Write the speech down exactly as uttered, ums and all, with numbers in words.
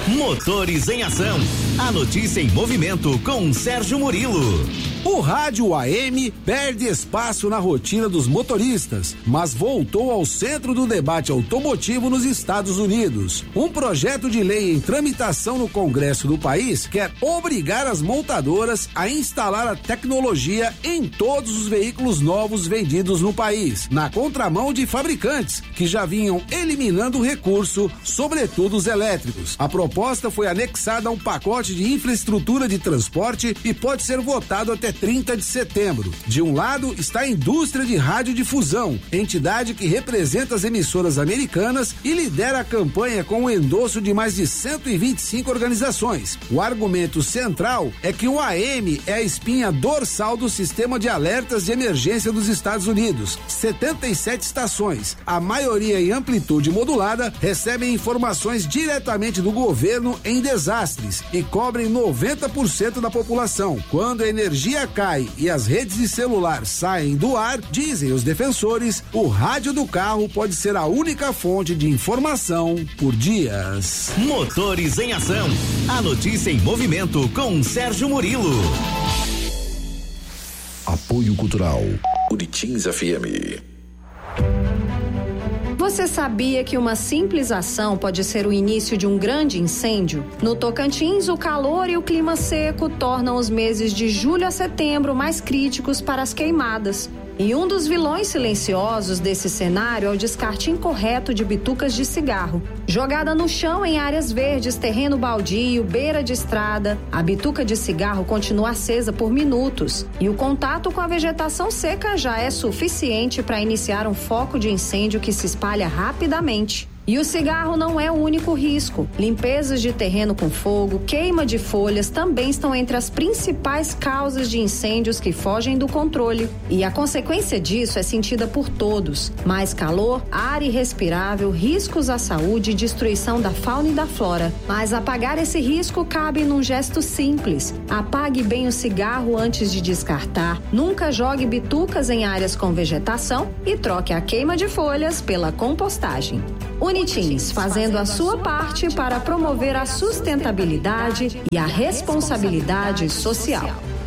Motores em Ação. A notícia em movimento com Sérgio Murilo. O rádio A M perde espaço na rotina dos motoristas, mas voltou ao centro do debate automotivo nos Estados Unidos. Um projeto de lei em tramitação no Congresso do país quer obrigar as montadoras a instalar a tecnologia em todos os veículos novos vendidos no país, na contramão de fabricantes que já vinham eliminando o recurso, sobretudo os elétricos. A proposta foi anexada a um pacote de infraestrutura de transporte e pode ser votado até trinta de setembro. De um lado está a indústria de radiodifusão, entidade que representa as emissoras americanas e lidera a campanha com o endosso de mais de cento e vinte e cinco organizações. O argumento central é que o A M é a espinha dorsal do sistema de alertas de emergência dos Estados Unidos. setenta e sete estações, a maioria em amplitude modulada, recebem informações diretamente do governo em desastres e cobrem noventa por cento da população. Quando a energia cai e as redes de celular saem do ar, dizem os defensores, o rádio do carro pode ser a única fonte de informação por dias. Motores em Ação. A notícia em movimento com Sérgio Murilo. Apoio Cultural Uritins F M. Você sabia que uma simples ação pode ser o início de um grande incêndio? No Tocantins, o calor e o clima seco tornam os meses de julho a setembro mais críticos para as queimadas. E um dos vilões silenciosos desse cenário é o descarte incorreto de bitucas de cigarro. Jogada no chão em áreas verdes, terreno baldio, beira de estrada, a bituca de cigarro continua acesa por minutos e o contato com a vegetação seca já é suficiente para iniciar um foco de incêndio que se espalha rapidamente. E o cigarro não é o único risco. Limpezas de terreno com fogo, queima de folhas também estão entre as principais causas de incêndios que fogem do controle. E a consequência disso é sentida por todos. Mais calor, ar irrespirável, riscos à saúde e destruição da fauna e da flora. Mas apagar esse risco cabe num gesto simples. Apague bem o cigarro antes de descartar. Nunca jogue bitucas em áreas com vegetação e troque a queima de folhas pela compostagem. Unitins, fazendo a sua parte para promover a sustentabilidade e a responsabilidade social.